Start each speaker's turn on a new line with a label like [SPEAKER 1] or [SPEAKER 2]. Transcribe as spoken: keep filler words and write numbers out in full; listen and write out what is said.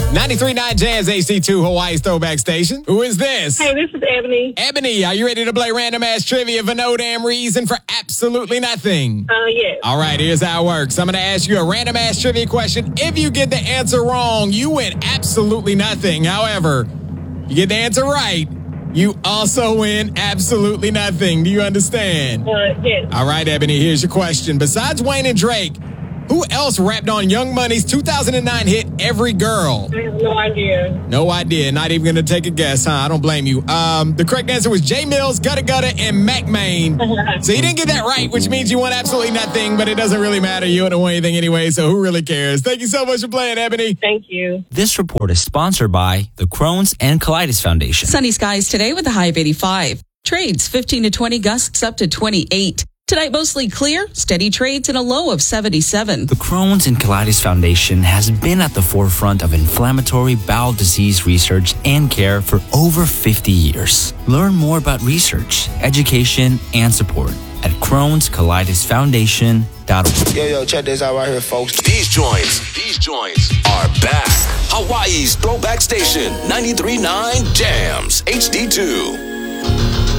[SPEAKER 1] ninety-three point nine Jazz H D two, Hawaii's throwback station. Who is this?
[SPEAKER 2] Hey, this is Ebony.
[SPEAKER 1] Ebony, are you ready to play random ass trivia for no damn reason for absolutely nothing?
[SPEAKER 2] Uh, yes.
[SPEAKER 1] All right, here's how it works. I'm going to ask you a random ass trivia question. If you get the answer wrong, you win absolutely nothing. However, you get the answer right, you also win absolutely nothing. Do you understand?
[SPEAKER 2] Uh, yes.
[SPEAKER 1] All right, Ebony, here's your question. Besides Wayne and Drake, who else rapped on Young Money's two thousand nine hit Every Girl?
[SPEAKER 2] I have no idea.
[SPEAKER 1] No idea. Not even going to take a guess, huh? I don't blame you. Um, the correct answer was Jay Mills, Gutta Gutta, and Mac Main. So you didn't get that right, which means you won absolutely nothing, but it doesn't really matter. You don't win anything anyway, so who really cares? Thank you so much for playing, Ebony.
[SPEAKER 2] Thank you.
[SPEAKER 3] This report is sponsored by the Crohn's and Colitis Foundation.
[SPEAKER 4] Sunny skies today with a high of eighty-five. Trades fifteen to twenty, gusts up to twenty-eight. Tonight, mostly clear, steady trades, and a low of seventy-seven.
[SPEAKER 3] The Crohn's and Colitis Foundation has been at the forefront of inflammatory bowel disease research and care for over fifty years. Learn more about research, education, and support at Crohn's Colitis Foundation dot org.
[SPEAKER 5] Yo, yo, check this out right here, folks.
[SPEAKER 6] These joints, these joints are back. Hawaii's throwback station, ninety-three point nine Jams H D two.